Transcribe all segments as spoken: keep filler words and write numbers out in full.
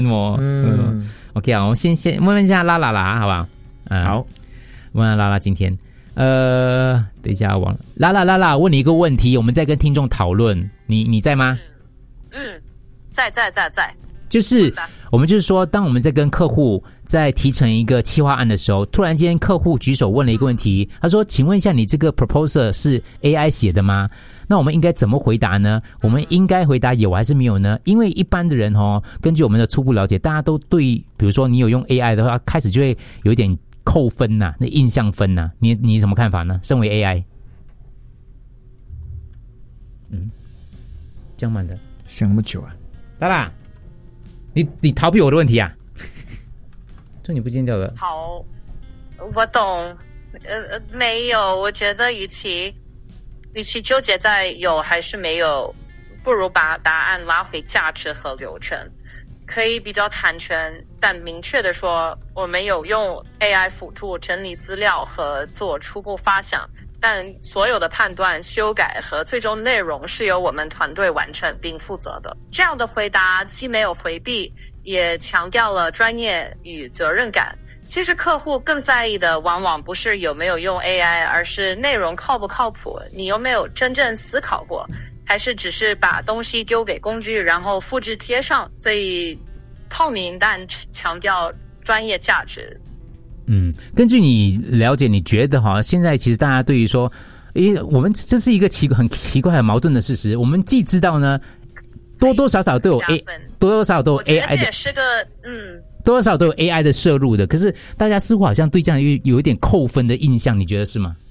我嗯 ，OK 啊，我们先先问问一下拉拉啦，好不好？嗯， 好， 问问拉拉今天，呃，等一下忘了，拉拉拉拉，问你一个问题，我们再跟听众讨论，你你在吗？ 嗯，在在在在。 就是我们就是说，当我们在跟客户在提成一个企划案的时候，突然间客户举手问了一个问题，他说：“请问一下，你这个 proposal 是 A I 写的吗？”那我们应该怎么回答呢？我们应该回答有还是没有呢？因为一般的人哦，根据我们的初步了解，大家都对，比如说你有用 A I 的话，开始就会有一点扣分呐、啊，那印象分呐、啊，你你什么看法呢？身为 A I， 嗯，这样慢的， 想那么久啊， 拉拉。你你逃避我的问题啊？这你不见掉了。 好，我懂。呃呃，没有，我觉得与其与其纠结在有还是没有，不如把答案拉回价值和流程。可以比较坦诚但明确的说，我们有用 A I 辅助整理资料和做初步发想，但所有的判断、修改和最终内容是由我们团队完成并负责的。这样的回答既没有回避，也强调了专业与责任感。其实客户更在意的往往不是有没有用 A I， 而是内容靠不靠谱，你有没有真正思考过，还是只是把东西丢给工具然后复制贴上。所以透明但强调专业价值。 嗯，根据你了解，你觉得哈，现在其实大家对于说，诶，我们这是一个奇很奇怪、很矛盾的事实。我们既知道呢，多多少少都有 A， 多多少少都有 A I 的， 这也是个嗯， 多多少少都有 A I 的摄入的。可是大家似乎好像对这样有有一点扣分的印象，你觉得是吗？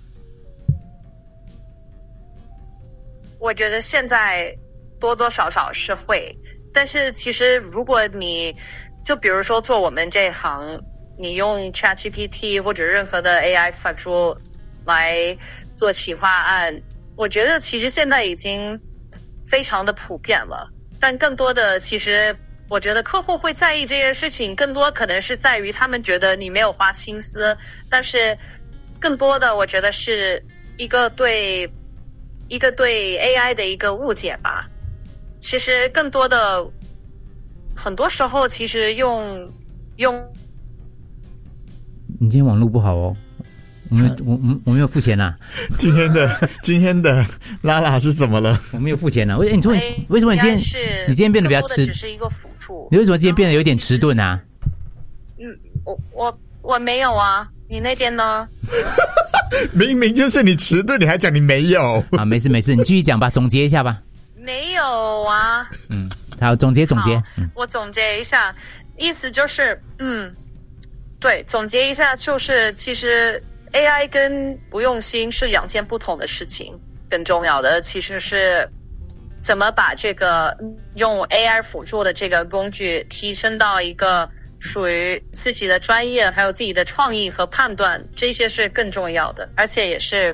我觉得现在多多少少是会，但是其实如果你就比如说做我们这行。你用 ChatGPT 或者任何的 A I 辅助来做企划案，我觉得其实现在已经非常的普遍了。但更多的，其实我觉得客户会在意这件事情，更多可能是在于他们觉得你没有花心思，但是更多的我觉得是一个对一个对 A I 的一个误解吧。其实更多的很多时候，其实用用。 你今天网络不好哦，我们、啊、我我我没有付钱呐、啊。 今天的今天的拉拉是怎么了？ 我没有付钱呐、啊。为你说你为什么你今天你今天变得比较迟？ 只是一个辅助。 你为什么今天变得有点迟钝啊？ 嗯，我我我没有啊，你那边呢？ 明明就是你迟钝，你还讲你没有啊？没事没事，你继续讲吧，总结一下吧。 没有啊。 嗯，好，总结总结。嗯， 我总结一下，意思就是嗯。对，总结一下就是，其实 A I 跟不用心是两件不同的事情。更重要的其实是怎么把这个用 A I 辅助的这个工具提升到一个属于自己的专业，还有自己的创意和判断，这些是更重要的，而且也是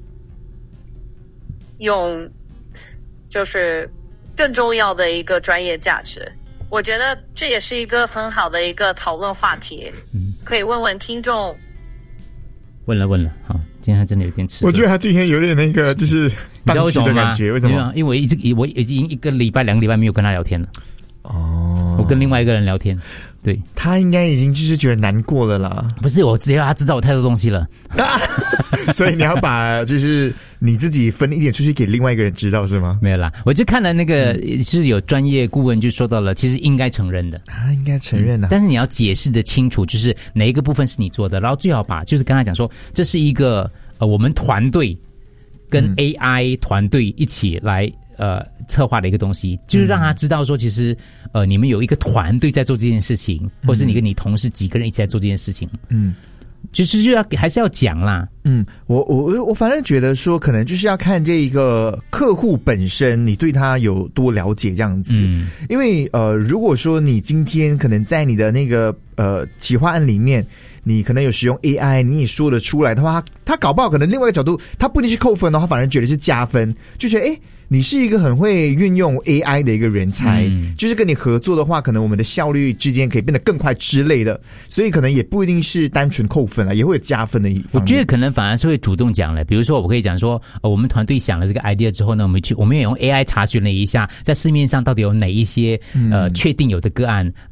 用就是更重要的一个专业价值。我觉得这也是一个很好的一个讨论话题，嗯，可以问问听众。 问了问了，好，今天他真的有点迟。 我觉得他今天有点那个就是宕机的感觉，为什么？ 因为我一直我已经一个礼拜、两个礼拜没有跟他聊天了。哦，我跟另外一个人聊天，对， 他应该已经就是觉得难过了啦。 不是，我只要他知道我太多东西了， 所以你要把就是你自己分一点出去给另外一个人知道是吗？ 没有啦，我就看了那个、嗯、是有专业顾问就说到了，其实应该承认的啊，应该承认啊、嗯， 但是你要解释的清楚，就是哪一个部分是你做的，然后最好把就是跟他讲说，这是一个呃我们团队跟 A I 团队一起来。呃，策划的一个东西，就是让他知道说，其实呃，你们有一个团队在做这件事情，或者是你跟你同事几个人一起在做这件事情，嗯，就是就要还是要讲啦。 嗯，我我我反正觉得说，可能就是要看这一个客户本身，你对他有多了解这样子。嗯，因为呃，如果说你今天可能在你的那个呃企划案里面。你可能有使用 A I， 你也说得出来的话，他搞不好可能另外一个角度，他不一定是扣分的话，反而觉得是加分，就觉得哎， 你是一个很会运用 A I 的一个人才，嗯、就是跟你合作的话，可能我们的效率之间可以变得更快之类的，所以可能也不一定是单纯扣分了，也会有加分的一方面。 我觉得可能反而是会主动讲了，比如说我可以讲说，呃，我们团队想了这个 idea 之后呢，我们去我们也用 A I 查询了一下，在市面上到底有哪一些呃确定有的个案。